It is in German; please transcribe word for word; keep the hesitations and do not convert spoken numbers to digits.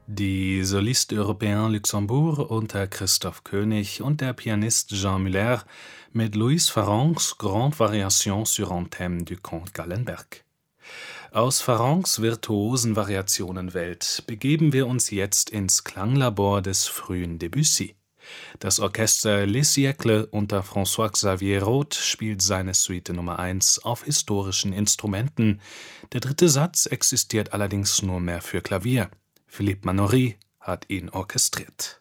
Die Solistes Européens Luxembourg unter Christoph König und der Pianist Jean Muller mit Louis Farrencs Grande Variation sur un thème du Comte Gallenberg. Aus Farrencs virtuosen Variationenwelt begeben wir uns jetzt ins Klanglabor des frühen Debussy. Das Orchester Les Siècles unter François-Xavier Roth spielt seine Suite Nummer eins auf historischen Instrumenten. Der dritte Satz existiert allerdings nur mehr für Klavier. Philippe Manoury hat ihn orchestriert.